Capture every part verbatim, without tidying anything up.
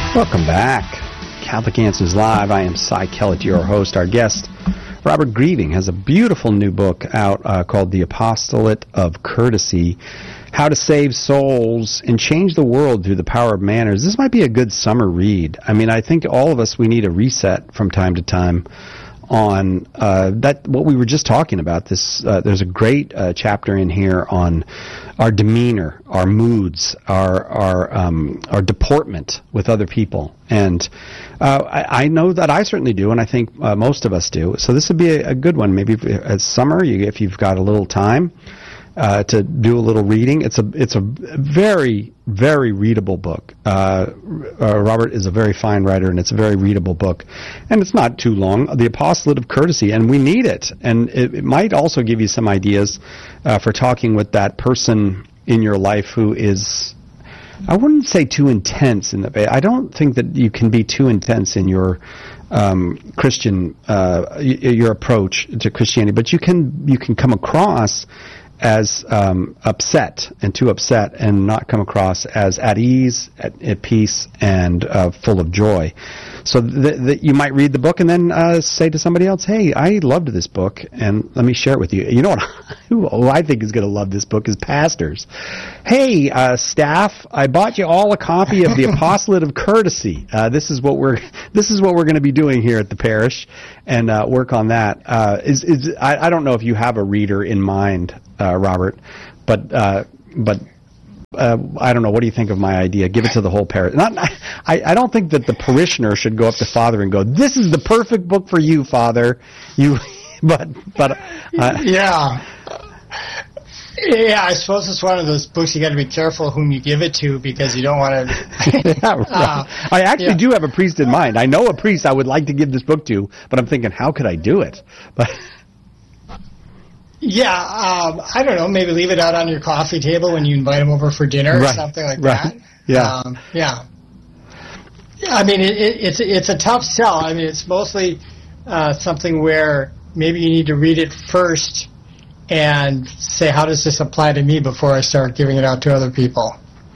Welcome back. Catholic Answers Live. I am Cy Kellett, your host. Our guest, Robert Grieving, has a beautiful new book out uh, called The Apostolate of Courtesy, How to Save Souls and Change the World Through the Power of Manners. This might be a good summer read. I mean, I think all of us, we need a reset from time to time on uh, that. What we were just talking about. This uh, there's a great uh, chapter in here on our demeanor, our moods, our our um, our deportment with other people, and uh, I, I know that I certainly do, and I think uh, most of us do. So this would be a, a good one. Maybe as summer, you, if you've got a little time uh, to do a little reading. It's a it's a very very readable book. Uh, uh, Robert is a very fine writer, and it's a very readable book, and it's not too long. The Apostolate of Courtesy, and we need it, and it, it might also give you some ideas uh, for talking with that person in your life who is, I wouldn't say too intense in the. I don't think that you can be too intense in your um, Christian uh, y- your approach to Christianity, but you can you can come across as um, upset and too upset, and not come across as at ease, at, at peace, and uh, full of joy. So that th- you might read the book and then uh, say to somebody else, "Hey, I loved this book, and let me share it with you." You know what? Who, who I think is going to love this book is pastors. Hey, uh, staff, I bought you all a copy of the Apostolate of Courtesy. Uh, this is what we're this is what we're going to be doing here at the parish, and uh, work on that. Uh, is is I, I don't know if you have a reader in mind, uh, Robert, but uh, but. Uh, I don't know. What do you think of my idea? Give it to the whole parish. Not, I, I don't think that the parishioner should go up to Father and go, "This is the perfect book for you, Father." You, but but uh, yeah, yeah. I suppose it's one of those books you got to be careful whom you give it to, because you don't want to. yeah, right. uh, I actually yeah. do have a priest in mind. I know a priest I would like to give this book to, but I'm thinking, how could I do it? But. Yeah, um, I don't know, maybe leave it out on your coffee table when you invite them over for dinner, right, or something like right. that. Yeah. Um, yeah. Yeah, I mean, it, it, it's, it's a tough sell. I mean, it's mostly uh, something where maybe you need to read it first and say, how does this apply to me before I start giving it out to other people?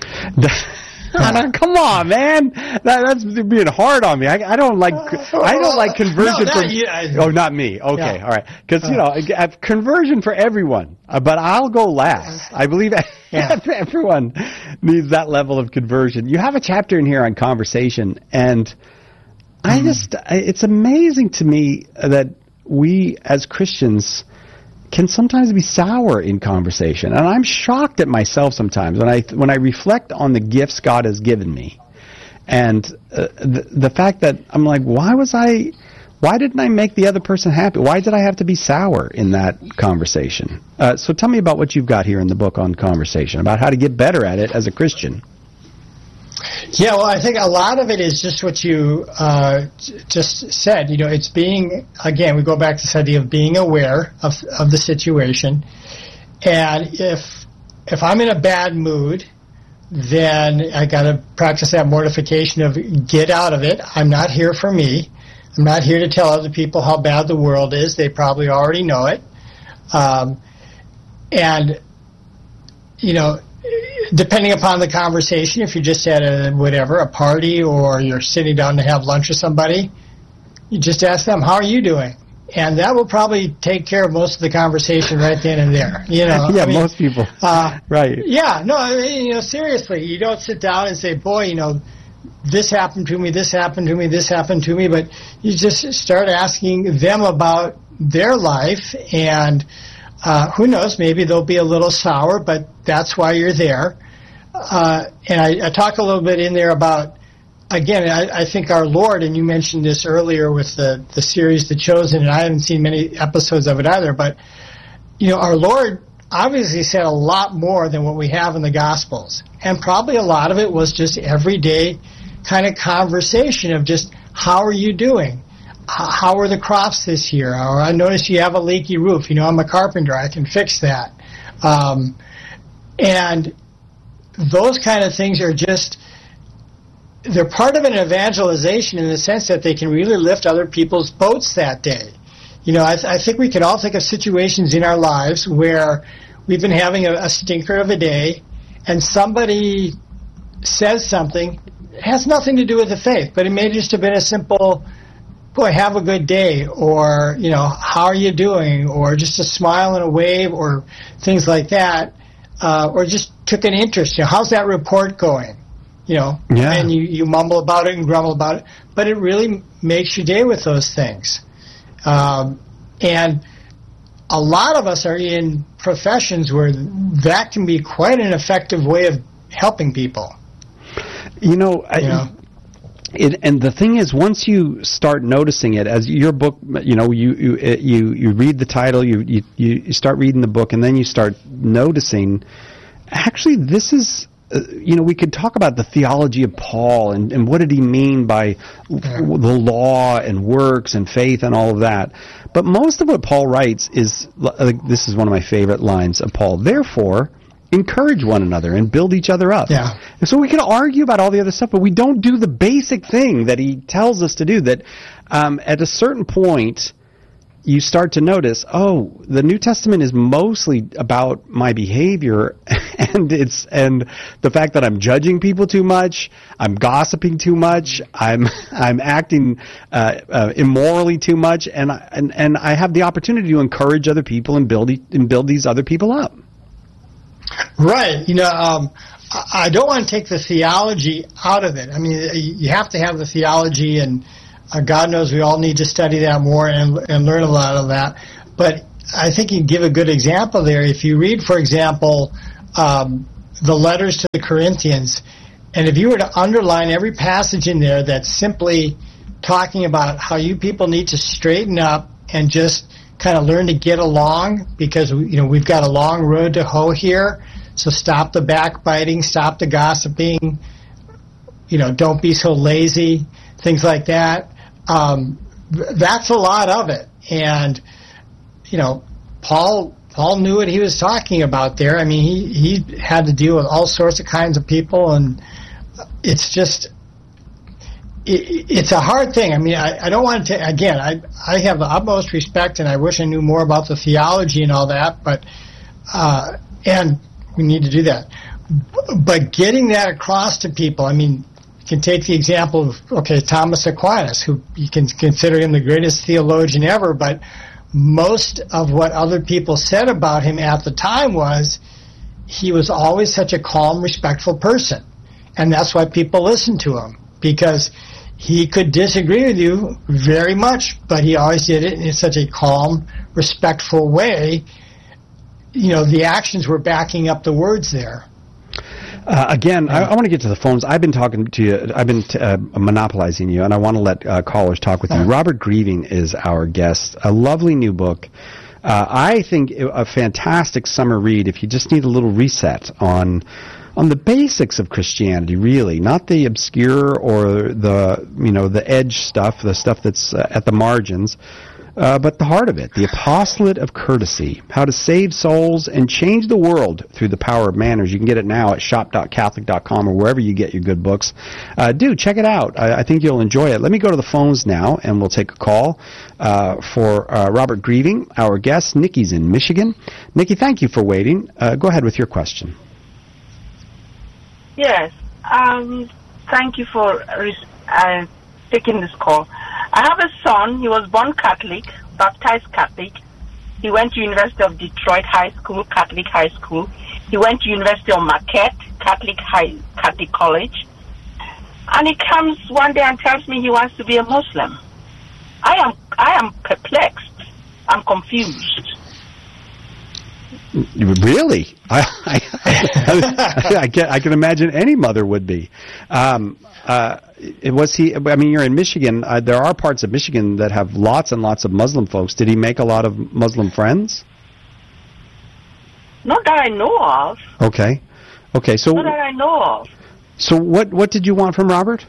Come on, man! That, that's being hard on me. I, I don't like. I don't like conversion no, for. You, I, oh, not me. Okay, yeah. all right. Because you know, I have conversion for everyone, uh, but I'll go last. I believe yeah. everyone needs that level of conversion. You have a chapter in here on conversation, and mm. I just. It's amazing to me that we as Christians can sometimes be sour in conversation, and I'm shocked at myself sometimes when I when I reflect on the gifts God has given me, and uh, the the fact that I'm like, why was I, why didn't I make the other person happy? Why did I have to be sour in that conversation? Uh, so tell me about what you've got here in the book on conversation, about how to get better at it as a Christian. Yeah, well, I think a lot of it is just what you uh, just said. You know, it's being, again, we go back to this idea of being aware of of the situation. And if if I'm in a bad mood, then I got to practice that mortification of get out of it. I'm not here for me. I'm not here to tell other people how bad the world is. They probably already know it. Um, and, you know, depending upon the conversation, if you're just at a whatever, a party, or you're sitting down to have lunch with somebody, you just ask them, how are you doing? And that will probably take care of most of the conversation right then and there. You know, yeah, I mean, most people. Uh, right. Yeah, no, I mean, you know, seriously, you don't sit down and say, boy, you know, this happened to me, this happened to me, this happened to me, but you just start asking them about their life, and uh, who knows, maybe they'll be a little sour, but that's why you're there. Uh, and I, I talk a little bit in there about, again, I, I think our Lord, and you mentioned this earlier with the, the series The Chosen, and I haven't seen many episodes of it either, but, you know, our Lord obviously said a lot more than what we have in the Gospels. And probably a lot of it was just everyday kind of conversation of just, how are you doing? How are the crops this year? Or I noticed you have a leaky roof. You know, I'm a carpenter. I can fix that. Um, and those kind of things are just, they're part of an evangelization in the sense that they can really lift other people's boats that day. You know, I, th- I think we can all think of situations in our lives where we've been having a, a stinker of a day, and somebody says something, has nothing to do with the faith, but it may just have been a simple, boy, have a good day, or, you know, how are you doing, or just a smile and a wave, or things like that, uh, or just took an interest. You know, how's that report going? You know, yeah. and you, you mumble about it and grumble about it, but it really makes your day with those things. Um, and a lot of us are in professions where that can be quite an effective way of helping people. You know, I, you know? It, and the thing is, once you start noticing it, as your book, you know, you you you, you read the title, you, you you start reading the book, and then you start noticing, actually, this is, uh, you know, we could talk about the theology of Paul and, and what did he mean by yeah. the law and works and faith and all of that. But most of what Paul writes is, uh, this is one of my favorite lines of Paul, therefore, encourage one another and build each other up. Yeah. And so we can argue about all the other stuff, but we don't do the basic thing that he tells us to do, that um, at a certain point, you start to notice, oh, the New Testament is mostly about my behavior and it's and the fact that I'm judging people too much, I'm gossiping too much, I'm I'm acting uh, uh, immorally too much, and I, and and I have the opportunity to encourage other people and build and build these other people up. Right. You know, um, I don't want to take the theology out of it. I mean, you have to have the theology, and uh, God knows we all need to study that more and and learn a lot of that. But I think you give a good example there. If you read, for example, um, the letters to the Corinthians, and if you were to underline every passage in there that's simply talking about how you people need to straighten up and just kind of learn to get along, because you know we've got a long road to hoe here. So stop the backbiting, stop the gossiping. You know, don't be so lazy. Things like that. Um, that's a lot of it, and you know, Paul Paul knew what he was talking about there. I mean, he he had to deal with all sorts of kinds of people, and it's just. It, it's a hard thing. I mean, I, I don't want to, again, I I have the utmost respect, and I wish I knew more about the theology and all that, but, uh, and we need to do that. But getting that across to people, I mean, you can take the example of, okay, Thomas Aquinas, who you can consider him the greatest theologian ever, but most of what other people said about him at the time was he was always such a calm, respectful person. And that's why people listened to him, because he could disagree with you very much, but he always did it in such a calm, respectful way. You know, the actions were backing up the words there. Uh, again, I, I want to get to the phones. I've been talking to you. I've been t- uh, monopolizing you, and I want to let uh, callers talk with you. Uh-huh. Robert Grieving is our guest. A lovely new book. Uh, I think a fantastic summer read if you just need a little reset on on the basics of Christianity, really, not the obscure or the, you know, the edge stuff, the stuff that's uh, at the margins, uh, but the heart of it, the apostolate of courtesy, how to save souls and change the world through the power of manners. You can get it now at shop dot catholic dot com or wherever you get your good books. Uh, do, check it out. I, I think you'll enjoy it. Let me go to the phones now, and we'll take a call uh, for uh, Robert Grieving, our guest. Nikki's in Michigan. Nikki, thank you for waiting. Uh, go ahead with your question. Yes. Um, thank you for uh, taking this call. I have a son. He was born Catholic, baptized Catholic. He went to University of Detroit High School, Catholic High School. He went to University of Marquette, Catholic High, Catholic College. And he comes one day and tells me he wants to be a Muslim. I am, I am perplexed. I'm confused. Really? I I, I, I, can, I can imagine any mother would be. Um, uh, was he? I mean, you're in Michigan. Uh, there are parts of Michigan that have lots and lots of Muslim folks. Did he make a lot of Muslim friends? Not that I know of. Okay. Okay. So. Not that I know of. So what? What did you want from Robert?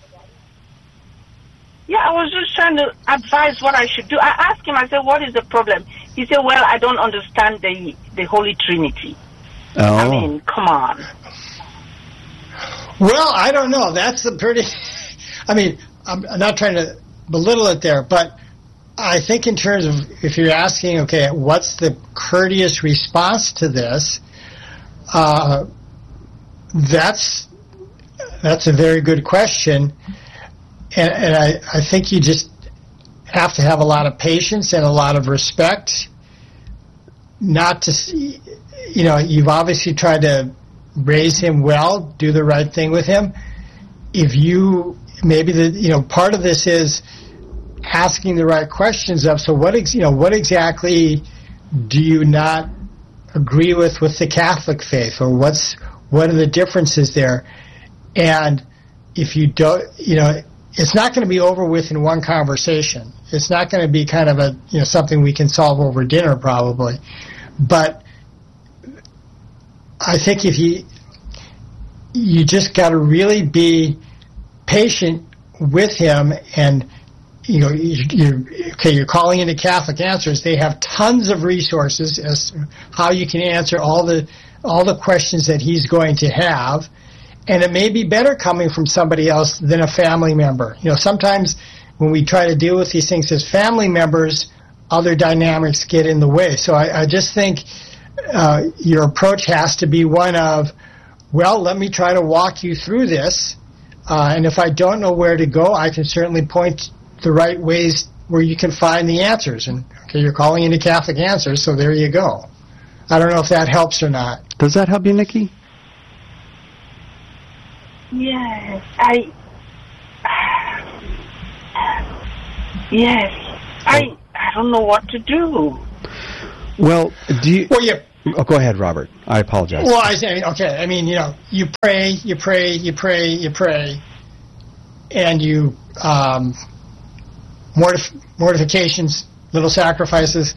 Yeah, I was just trying to advise what I should do. I asked him, I said, what is the problem? He said, well, I don't understand the, the Holy Trinity. Oh. I mean, come on. Well, I don't know. That's a pretty... I mean, I'm not trying to belittle it there, but I think in terms of, if you're asking, okay, what's the courteous response to this, uh, that's that's a very good question. And, and I, I think you just have to have a lot of patience and a lot of respect. Not to see, you know, you've obviously tried to raise him well, do the right thing with him. If you, maybe the, you know, part of this is asking the right questions of, so what, ex, you know, what exactly do you not agree with with the Catholic faith, or what's, what are the differences there? And if you don't, you know, it's not going to be over with in one conversation. It's not going to be kind of a, you know, something we can solve over dinner probably. But I think if you, you just got to really be patient with him, and, you know, you're, okay, you're calling into Catholic Answers. They have tons of resources as to how you can answer all the, all the questions that he's going to have. And it may be better coming from somebody else than a family member. You know, sometimes when we try to deal with these things as family members, other dynamics get in the way. So I, I just think uh, your approach has to be one of, well, let me try to walk you through this. Uh, and if I don't know where to go, I can certainly point the right ways where you can find the answers. And, okay, you're calling into Catholic Answers, so there you go. I don't know if that helps or not. Does that help you, Nikki? Yes, I. Yes, I. I don't know what to do. Well, do you? Well, you. Oh, go ahead, Robert. I apologize. Well, I say, okay. I mean, you know, you pray, you pray, you pray, you pray, and you um, mortif- mortifications, little sacrifices,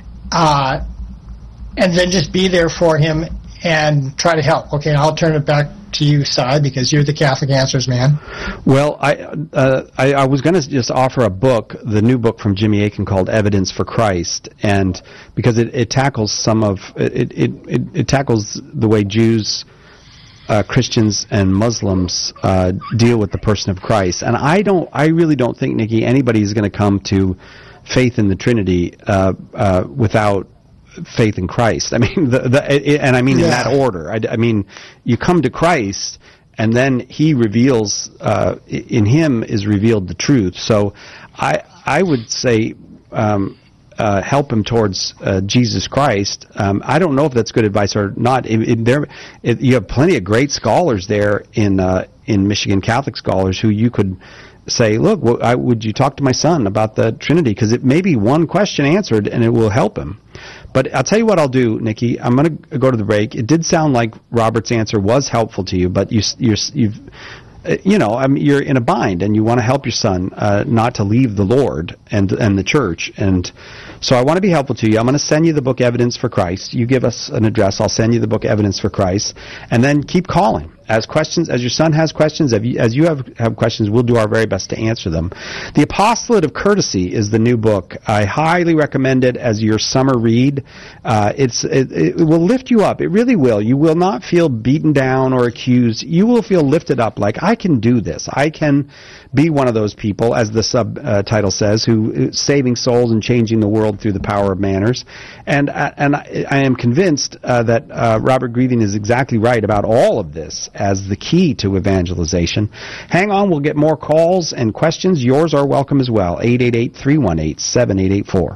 uh, and then just be there for him and try to help. Okay, I'll turn it back to you, Cy, because you're the Catholic Answers man. Well, I uh, I, I was going to just offer a book, the new book from Jimmy Akin called Evidence for Christ, and because it, it tackles some of it it, it, it tackles the way Jews, uh, Christians, and Muslims uh, deal with the person of Christ. And I don't, I really don't think, Nikki, anybody is going to come to faith in the Trinity uh, uh, without faith in Christ. I mean, the, the and I mean yeah. in that order. I, I mean, you come to Christ, and then He reveals, uh, in Him is revealed the truth. So, I I would say um, uh, help him towards uh, Jesus Christ. Um, I don't know if that's good advice or not. It, it, there, it, you have plenty of great scholars there in uh, in Michigan, Catholic scholars, who you could say, look, well, I, would you talk to my son about the Trinity? Because it may be one question answered, and it will help him. But I'll tell you what I'll do, Nikki. I'm going to go to the break. It did sound like Robert's answer was helpful to you, but you, you're, you've, uh, you know, I mean, you're in a bind, and you want to help your son uh, not to leave the Lord and and the church. And so I want to be helpful to you. I'm going to send you the book Evidence for Christ. You give us an address. I'll send you the book Evidence for Christ, and then keep calling. As questions, as your son has questions, as you, as you have, have questions, we'll do our very best to answer them. The Apostolate of Courtesy is the new book. I highly recommend it as your summer read. Uh, it's it, it will lift you up. It really will. You will not feel beaten down or accused. You will feel lifted up, like, I can do this. I can be one of those people, as the subtitle says, who saving souls and changing the world through the power of manners. And uh, and I, I am convinced uh, that uh, Robert Grieving is exactly right about all of this as the key to evangelization. Hang on, we'll get more calls and questions. Yours are welcome as well. eight eight eight, three one eight, seven eight eight four.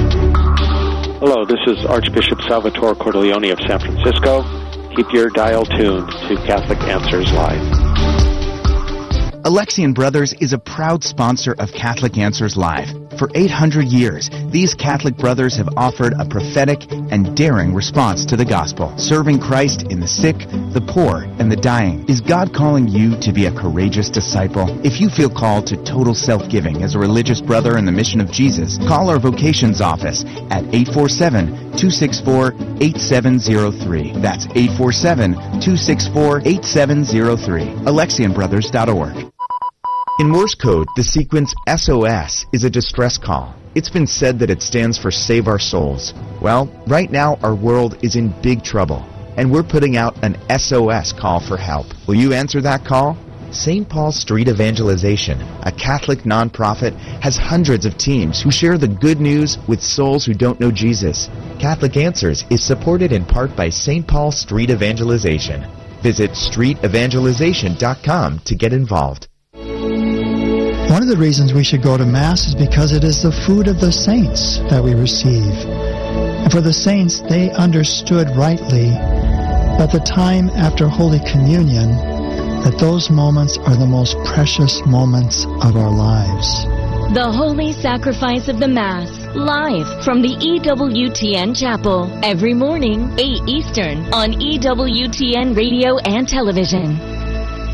Hello, this is Archbishop Salvatore Cordileone of San Francisco. Keep your dial tuned to Catholic Answers Live. Alexian Brothers is a proud sponsor of Catholic Answers Live. For eight hundred years, these Catholic brothers have offered a prophetic and daring response to the gospel, serving Christ in the sick, the poor, and the dying. Is God calling you to be a courageous disciple? If you feel called to total self-giving as a religious brother in the mission of Jesus, call our vocations office at eight four seven, two six four, eight seven zero three. That's eight four seven, two six four, eight seven zero three. Alexian Brothers dot org. In Morse code, the sequence S O S is a distress call. It's been said that it stands for Save Our Souls. Well, right now our world is in big trouble, and we're putting out an S O S call for help. Will you answer that call? Saint Paul Street Evangelization, a Catholic nonprofit, has hundreds of teams who share the good news with souls who don't know Jesus. Catholic Answers is supported in part by Saint Paul Street Evangelization. Visit street evangelization dot com to get involved. One of the reasons we should go to Mass is because it is the food of the saints that we receive. And for the saints, they understood rightly that the time after Holy Communion, that those moments are the most precious moments of our lives. The Holy Sacrifice of the Mass, live from the E W T N Chapel, every morning, eight Eastern, on E W T N Radio and Television.